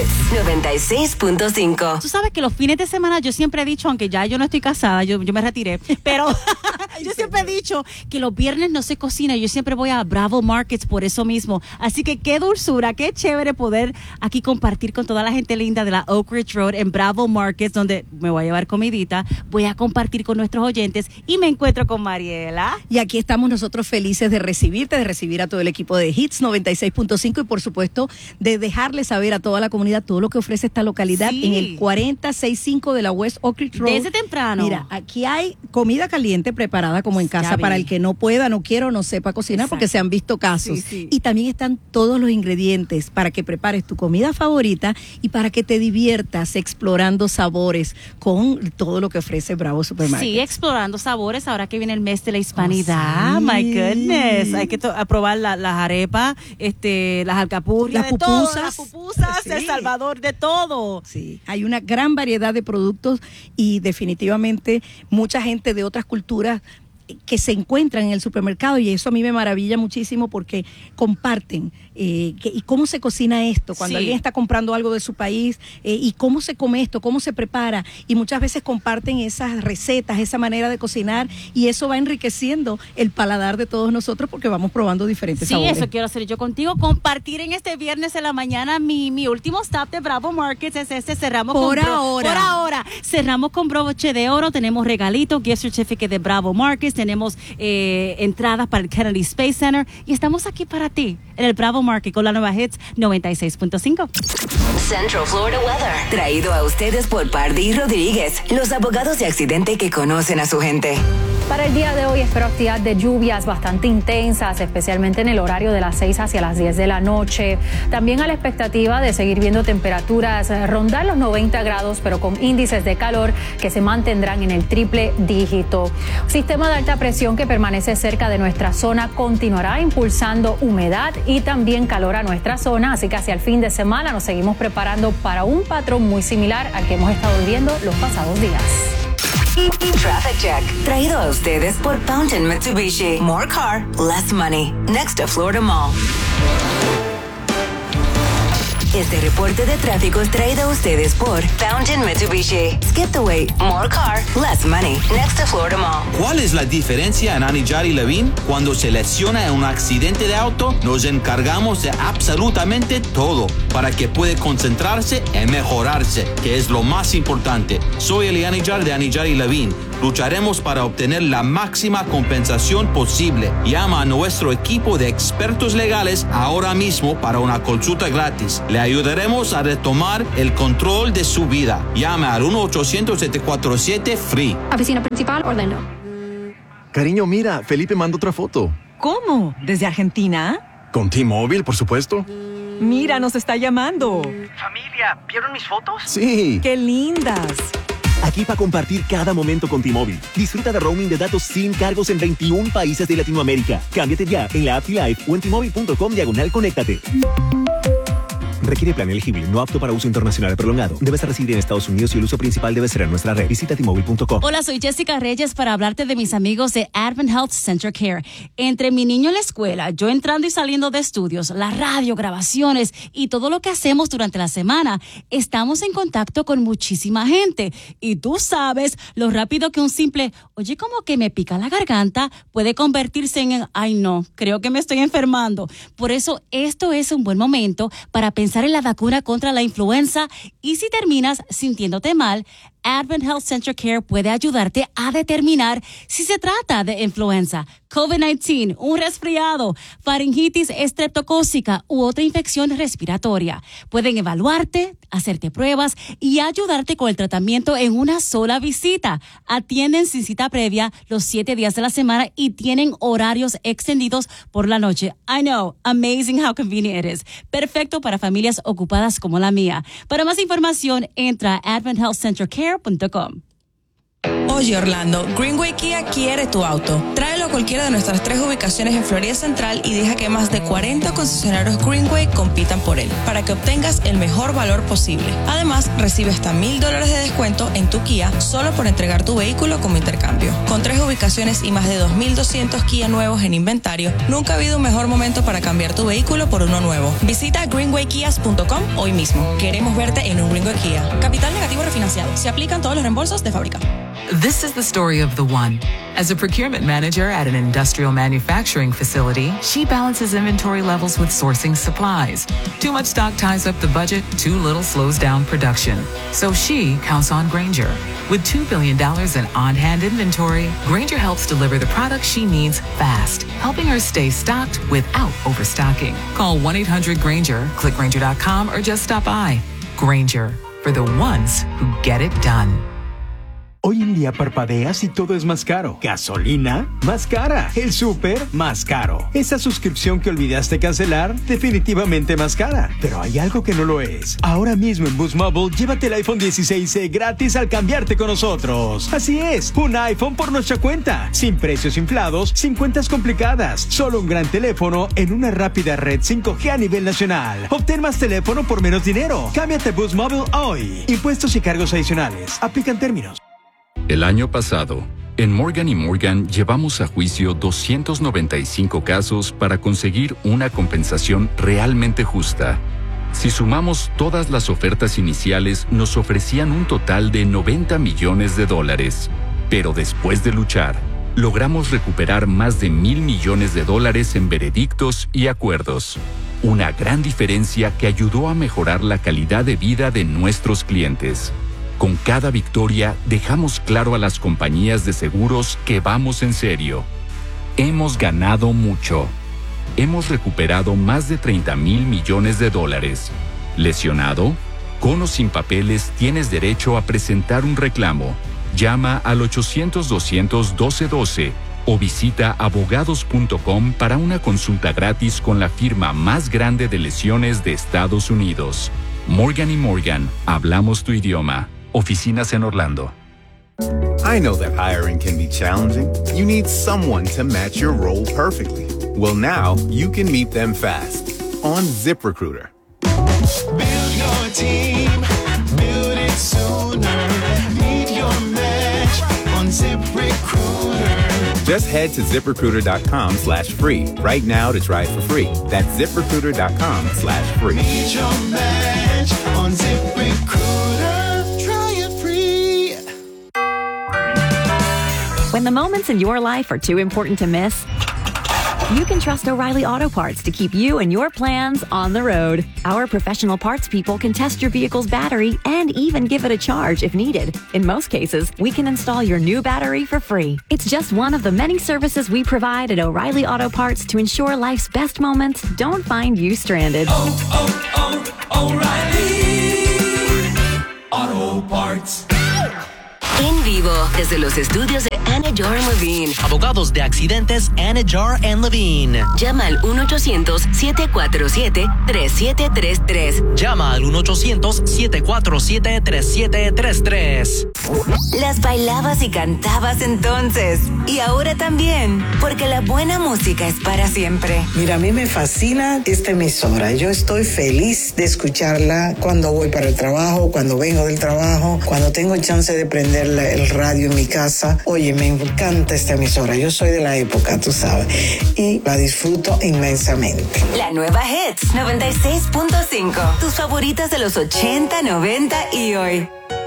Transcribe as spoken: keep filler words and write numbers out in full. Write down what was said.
Hits noventa y seis punto cinco. Tú sabes que los fines de semana yo siempre he dicho, aunque ya yo no estoy casada, yo, yo me retiré, pero yo siempre he dicho que los viernes no se cocina. Yo siempre voy a Bravo Markets por eso mismo. Así que qué dulzura, qué chévere poder aquí compartir con toda la gente linda de la Oak Ridge Road en Bravo Markets, donde me voy a llevar comidita, voy a compartir con nuestros oyentes y me encuentro con Mariela. Y aquí estamos nosotros felices de recibirte, de recibir a todo el equipo de Hits noventa y seis punto cinco y por supuesto de dejarle saber a toda la comunidad todo lo que ofrece esta localidad Sí. en el cuarenta sesenta y cinco de la West Oak Ridge Road. Desde temprano. Mira, aquí hay comida caliente preparada como en casa para el que no pueda, no quiera o no sepa cocinar. Exacto. Porque se han visto casos. Sí, sí. Y también están todos los ingredientes para que prepares tu comida favorita y para que te diviertas explorando sabores con todo lo que ofrece Bravo Supermarket. Sí, explorando sabores ahora que viene el mes de la hispanidad. Oh, sí. My goodness. Hay que to- a probar la- las arepas, este, las alcapurrias, Las de todo, pupusas. las pupusas, Sí. El Salvador, de todo. Sí, hay una gran variedad de productos y definitivamente mucha gente de otras culturas que se encuentran en el supermercado y eso a mí me maravilla muchísimo porque comparten eh, que, y cómo se cocina esto cuando Sí. alguien está comprando algo de su país eh, y cómo se come esto, cómo se prepara y muchas veces comparten esas recetas, esa manera de cocinar y eso va enriqueciendo el paladar de todos nosotros porque vamos probando diferentes Sí, sabores. eso quiero hacer yo contigo, compartir en este viernes en la mañana mi, mi último stop de Bravo Markets es este, cerramos Por con Bro- ahora. por ahora, cerramos con broche de oro, tenemos regalitos, gift certificate de Bravo Markets, tenemos eh, entradas para el Kennedy Space Center y estamos aquí para ti en el Bravo Market con la nueva Hits noventa y seis punto cinco. Central Florida Weather. Traído a ustedes por Pardí Rodríguez, los abogados de accidente que conocen a su gente. Para el día de hoy espero actividad de lluvias bastante intensas, especialmente en el horario de las seis hacia las diez de la noche. También a la expectativa de seguir viendo temperaturas eh, rondar los noventa grados, pero con índices de calor que se mantendrán en el triple dígito. Sistema de alta presión que permanece cerca de nuestra zona continuará impulsando humedad y también calor a nuestra zona, así que hacia el fin de semana nos seguimos preparando para un patrón muy similar al que hemos estado viviendo los pasados días. Traffic Check. Traído a ustedes por Fountain Mitsubishi. More car, less money. Next to Florida Mall. Este reporte de tráfico es traído a ustedes por Fountain Mitsubishi. Skip the wait. More car, less money. Next to Florida Mall. ¿Cuál es la diferencia en Anidjar y Levine? Cuando se lesiona en un accidente de auto, nos encargamos de absolutamente todo para que pueda concentrarse en mejorarse, que es lo más importante. Soy Eli Anidjar de Anidjar y Levine. Lucharemos para obtener la máxima compensación posible. Llama a nuestro equipo de expertos legales ahora mismo para una consulta gratis. Le ayudaremos a retomar el control de su vida. Llame al uno ochocientos siete cuatro siete F R E E. Oficina principal, Orlando. Cariño, mira, Felipe manda otra foto. ¿Cómo? ¿Desde Argentina? Con T-Mobile, por supuesto. Mira, nos está llamando. Familia, ¿vieron mis fotos? Sí. ¡Qué lindas! Aquí para compartir cada momento con T-Mobile. Disfruta de roaming de datos sin cargos en veintiún países de Latinoamérica. Cámbiate ya en la app T-Life o en T-Mobile.com diagonal conéctate. Requiere plan elegible, no apto para uso internacional prolongado. Debes residir en Estados Unidos y el uso principal debe ser en nuestra red. Visita T Mobile punto com. Hola, soy Jessica Reyes para hablarte de mis amigos de Advent Health Center Care. Entre mi niño en la escuela, yo entrando y saliendo de estudios, la radio, grabaciones y todo lo que hacemos durante la semana, estamos en contacto con muchísima gente. Y tú sabes lo rápido que un simple, oye, como que me pica la garganta, puede convertirse en, ay no, creo que me estoy enfermando. Por eso, esto es un buen momento para pensar en la vacuna contra la influenza y si terminas sintiéndote mal, Advent Health Center Care puede ayudarte a determinar si se trata de influenza, COVID diecinueve, un resfriado, faringitis estreptocócica u otra infección respiratoria. Pueden evaluarte, hacerte pruebas y ayudarte con el tratamiento en una sola visita. Atienden sin cita previa los siete días de la semana y tienen horarios extendidos por la noche. I know, amazing how convenient it is. Perfecto para familias ocupadas como la mía. Para más información, entra a advent health center care punto com. Oye, Orlando, Greenway Kia quiere tu auto. Tráelo a cualquiera de nuestras tres ubicaciones en Florida Central y deja que más de cuarenta concesionarios Greenway compitan por él, para que obtengas el mejor valor posible. Además, recibe hasta mil dólares de descuento en tu Kia solo por entregar tu vehículo como intercambio. Con tres ubicaciones y más de dos mil doscientos Kia nuevos en inventario, nunca ha habido un mejor momento para cambiar tu vehículo por uno nuevo. Visita greenway kias punto com hoy mismo. Queremos verte en un Greenway Kia. Capital negativo refinanciado. Se aplican todos los reembolsos de fábrica. This is the story of the one. As a procurement manager at an industrial manufacturing facility, she balances inventory levels with sourcing supplies. Too much stock ties up the budget, too little slows down production. So she counts on Grainger. With two billion dollars in on-hand inventory, Grainger helps deliver the products she needs fast, helping her stay stocked without overstocking. Call one eight hundred Grainger, click Grainger dot com, or just stop by. Grainger, for the ones who get it done. Hoy en día parpadeas y todo es más caro. Gasolina, más cara. El súper, más caro. Esa suscripción que olvidaste cancelar, definitivamente más cara. Pero hay algo que no lo es. Ahora mismo en Boost Mobile, llévate el iPhone dieciséis e gratis al cambiarte con nosotros. Así es, un iPhone por nuestra cuenta. Sin precios inflados, sin cuentas complicadas. Solo un gran teléfono en una rápida red cinco G a nivel nacional. Obtén más teléfono por menos dinero. Cámbiate a Boost Mobile hoy. Impuestos y cargos adicionales. Aplican términos. El año pasado, en Morgan y Morgan llevamos a juicio doscientos noventa y cinco casos para conseguir una compensación realmente justa. Si sumamos todas las ofertas iniciales, nos ofrecían un total de noventa millones de dólares. Pero después de luchar, logramos recuperar más de mil millones de dólares en veredictos y acuerdos. Una gran diferencia que ayudó a mejorar la calidad de vida de nuestros clientes. Con cada victoria, dejamos claro a las compañías de seguros que vamos en serio. Hemos ganado mucho. Hemos recuperado más de treinta mil millones de dólares. ¿Lesionado? Con o sin papeles, tienes derecho a presentar un reclamo. Llama al ochocientos, doscientos, doce doce o visita abogados punto com para una consulta gratis con la firma más grande de lesiones de Estados Unidos. Morgan y Morgan, hablamos tu idioma. Oficinas en Orlando. I know that hiring can be challenging. You need someone to match your role perfectly. Well, now you can meet them fast on ZipRecruiter. Build your team, build it sooner. Meet your match on ZipRecruiter. Just head to ZipRecruiter.com slash free right now to try it for free. That's ZipRecruiter.com slash free. Meet your match on ZipRecruiter. When the moments in your life are too important to miss, you can trust O'Reilly Auto Parts to keep you and your plans on the road. Our professional parts people can test your vehicle's battery and even give it a charge if needed. In most cases, we can install your new battery for free. It's just one of the many services we provide at O'Reilly Auto Parts to ensure life's best moments don't find you stranded. Oh, oh, oh, O'Reilly Auto Parts. En vivo, desde los estudios de Anidjar and Levine. Abogados de accidentes Anidjar and Levine. Llama al uno ochocientos, siete cuatro siete, tres siete tres tres. Llama al uno ochocientos, siete cuatro siete, tres siete tres tres. Las bailabas y cantabas entonces. Y ahora también, porque la buena música es para siempre. Mira, a mí me fascina esta emisora. Yo estoy feliz de escucharla cuando voy para el trabajo, cuando vengo del trabajo, cuando tengo chance de prender el radio en mi casa. Oye, me encanta esta emisora. Yo soy de la época, tú sabes, y la disfruto inmensamente. La nueva Hits noventa y seis punto cinco. Tus favoritas de los ochenta, noventa y hoy.